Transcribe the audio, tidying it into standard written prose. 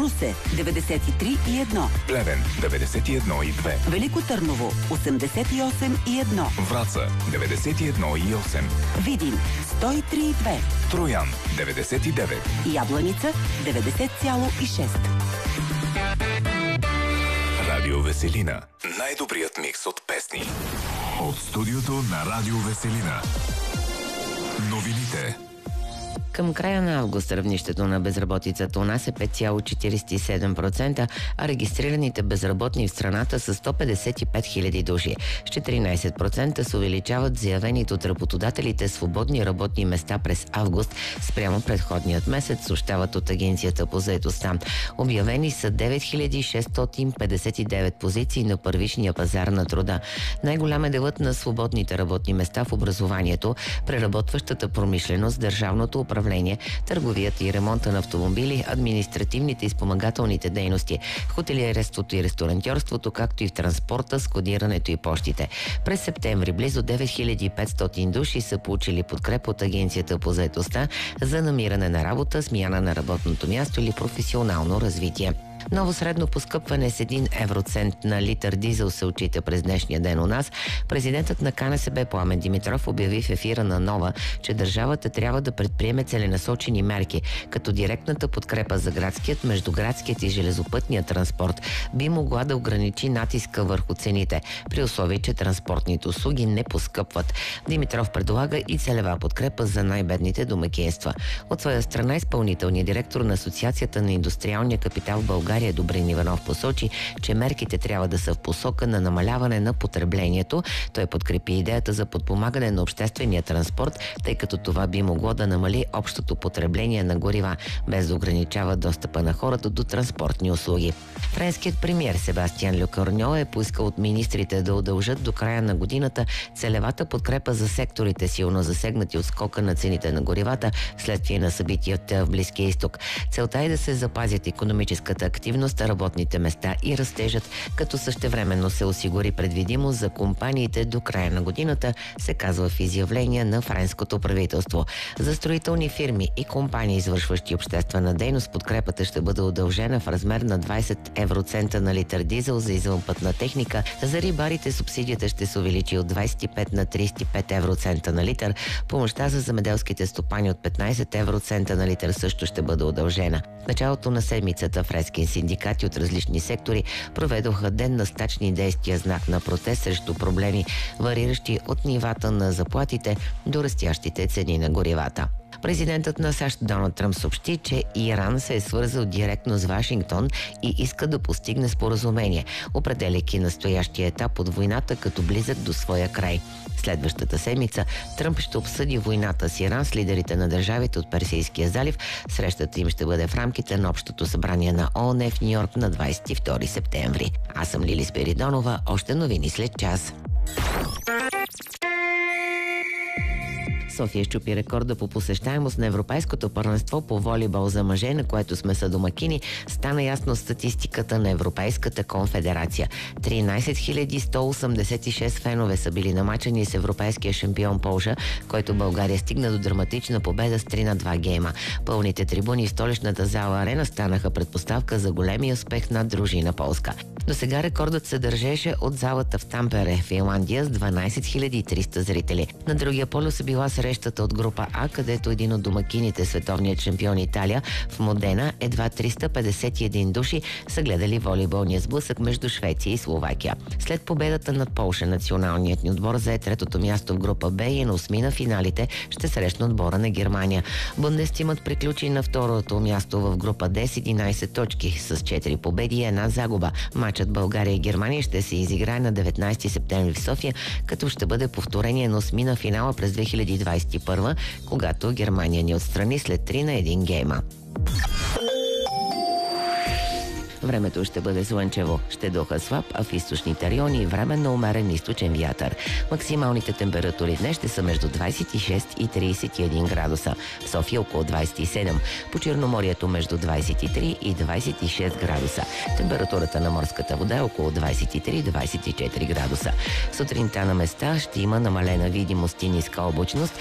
Русе 93,1. Плевен 91,2. Велико Търново 88,1. Враца 91,8. Видин 103,2. Троян 99. Ябланица 90,6. Радио Веселина. Най-добрият микс от песни. От студиото на Радио Веселина. Новините. Към края на август равнището на безработицата у нас е 5,47%, а регистрираните безработни в страната са 155 000 души. С 14% се увеличават заявените от работодателите свободни работни места през август спрямо предходният месец, съобщават от Агенцията по заетостта. Обявени са 9659 позиции на първичния пазар на труда. Най-голям е делът на свободните работни места в образованието, преработващата промишленост, държавното управление, търговията и ремонта на автомобили, административните и спомагателните дейности, хотелиерството и ресторантьорството, както и в транспорта, складирането и пощите. През септември близо 9500 души са получили подкрепа от Агенцията по заетостта за намиране на работа, смяна на работното място или професионално развитие. Ново средно поскъпване с 1 евроцент на литър дизел се отчита през днешния ден у нас. Президентът на КНСБ Пламен Димитров обяви в ефира на Нова, че държавата трябва да предприеме целенасочени мерки, като директната подкрепа за градският, междуградският и железопътния транспорт би могла да ограничи натиска върху цените, при условие, че транспортните услуги не поскъпват. Димитров предлага и целева подкрепа за най-бедните домакинства. От своя страна изпълнителният директор на Асоциацията на индустриалния капитал в България Добрин Иванов посочи, че мерките трябва да са в посока на намаляване на потреблението. Той подкрепи идеята за подпомагане на обществения транспорт, тъй като това би могло да намали общото потребление на горива, без да ограничава достъпа на хората до транспортни услуги. Френският премиер Себастиан Лекорньо е поискал от министрите да удължат до края на годината целевата подкрепа за секторите, силно засегнати от скока на цените на горивата вследствие на събитията в Близкия изток. Целта е да се запазят икономическата активност, работните места и растежът, като същевременно се осигури предвидимост за компаниите до края на годината, се казва в изявление на френското правителство. За строителни фирми и компании, извършващи обществена дейност, подкрепата ще бъде удължена в размер на 20 евроцента на литър дизел за извънпътна техника. За рибарите субсидията ще се увеличи от 25 на 35 евроцента на литър. Помощта за земеделските стопани от 15 евроцента на литър също ще бъде удължена. В началото на седмицата френски синдикати от различни сектори проведоха ден на стачни действия, знак на протест срещу проблеми, вариращи от нивата на заплатите до растящите цени на горивата. Президентът на САЩ Доналд Тръмп съобщи, че Иран се е свързал директно с Вашингтон и иска да постигне споразумение, определяйки настоящия етап от войната като близък до своя край. Следващата седмица Тръмп ще обсъди войната с Иран с лидерите на държавите от Персийския залив. Срещата им ще бъде в рамките на Общото събрание на ООН в Ню-Йорк на 22 септември. Аз съм Лили Спиридонова. Още новини след час. София щупи рекорда по посещаемост на Европейското първенство по волейбол за мъже, на което сме съдомакини. Стана ясно статистиката на Европейската конфедерация. 13 186 фенове са били намачени с европейския шампион Полша, който България стигна до драматична победа с 3-2 гейма. Пълните трибуни в столичната зала Арена станаха предпоставка за големия успех на дружина полска. До сега рекордът се държеше от залата в Тампере, Финландия, с 12 300 зрители. На другия полюс е била срещата от група А, където един от домакините, световният шампион Италия, в Модена, едва 351 души са гледали волейболния сблъсък между Швеция и Словакия. След победата над Полша, националният ни отбор зае третото място в група Б и на осмина финалите ще срещне отбора на Германия. Бундестимът приключи на второто място в група Д с 11 точки, с 4 победи и 1 загуба. Матчът България и Германия ще се изиграе на 19 септември в София, като ще бъде повторение на осмина финала през 2021, когато Германия ни отстрани след 3 на 1 гейма. Времето ще бъде слънчево, ще духа слаб, а в източните райони временно умерен източен вятър. Максималните температури днес ще са между 26 и 31 градуса. В София около 27, по Черноморието между 23 и 26 градуса. Температурата на морската вода е около 23-24 градуса. Сутринта на места ще има намалена видимост и ниска облачност.